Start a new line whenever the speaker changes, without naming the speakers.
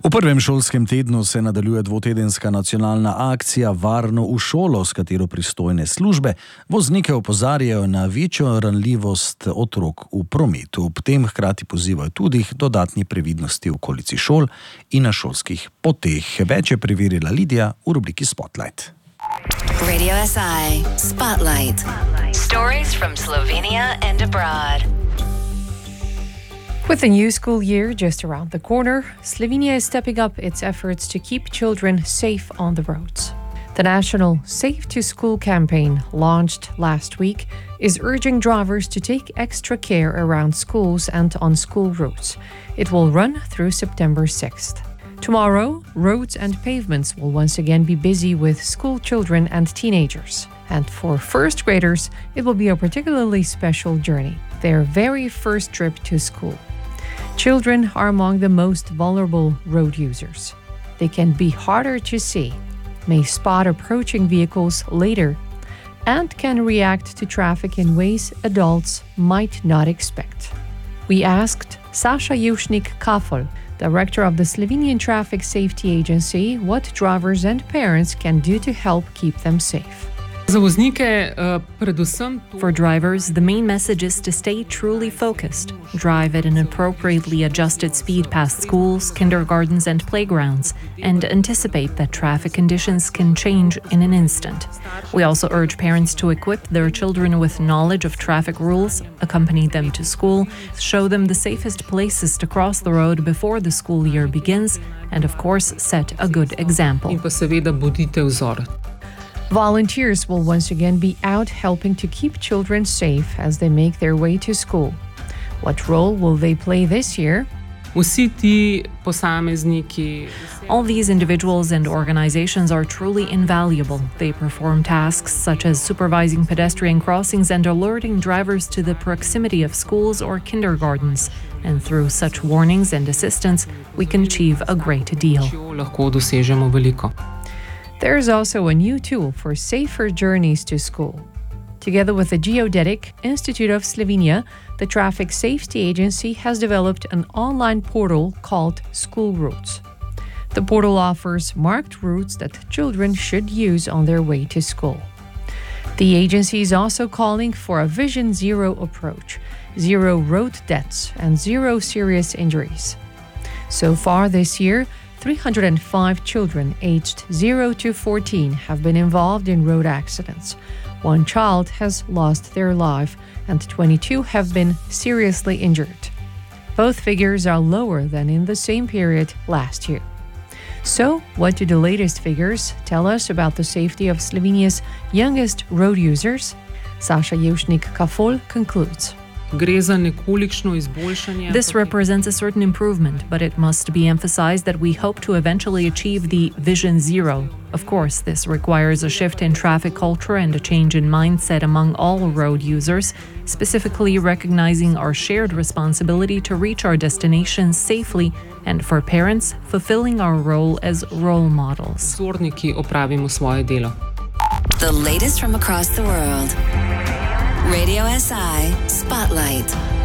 V prvem šolskem tednu se nadaljuje dvotedenska nacionalna akcija Varno v šolo, s katero pristojne službe voznike opozarjajo na večjo ranljivost otrok v prometu. Ob tem hkrati pozivajo tudi k dodatni previdnosti v okolici šol in na šolskih poteh. Več je preverila Lidija v rubriki Spotlight.
Radio SI Spotlight. Stories from Slovenia and abroad.
With the new school year just around the corner, Slovenia is stepping up its efforts to keep children safe on the roads. The national Safe to School campaign, launched last week, is urging drivers to take extra care around schools and on school routes. It will run through September 6th. Tomorrow, roads and pavements will once again be busy with school children and teenagers. And for first graders, it will be a particularly special journey, their very first trip to school. Children are among the most vulnerable road users. They can be harder to see, may spot approaching vehicles later, and can react to traffic in ways adults might not expect. We asked Sasha Jušnik-Kafol, director of the Slovenian Traffic Safety Agency, what drivers and parents can do to help keep them safe.
For drivers, the main message is to stay truly focused. Drive at an appropriately adjusted speed past schools, kindergartens and playgrounds, and anticipate that traffic conditions can change in an instant. We also urge parents to equip their children with knowledge of traffic rules, accompany them to school, show them the safest places to cross the road before the school year begins, and of course, set a good example.
Volunteers will once again be out helping to keep children safe as they make their way to school. What role will they play this year?
All these individuals and organizations are truly invaluable. They perform tasks such as supervising pedestrian crossings and alerting drivers to the proximity of schools or kindergartens. And through such warnings and assistance, we can achieve a great deal.
There is also a new tool for safer journeys to school. Together with the Geodetic Institute of Slovenia, the Traffic Safety Agency has developed an online portal called School Routes. The portal offers marked routes that children should use on their way to school. The agency is also calling for a Vision Zero approach, zero road deaths and zero serious injuries. So far this year, 305 children aged 0 to 14 have been involved in road accidents. One child has lost their life and 22 have been seriously injured. Both figures are lower than in the same period last year. So, what do the latest figures tell us about the safety of Slovenia's youngest road users? Sasha Jušnik-Kafol concludes.
This represents a certain improvement, but it must be emphasized that we hope to eventually achieve the Vision Zero. Of course, this requires a shift in traffic culture and a change in mindset among all road users, specifically recognizing our shared responsibility to reach our destinations safely, and for parents, fulfilling our role as role models.
The latest from across the world. Radio SI Spotlight.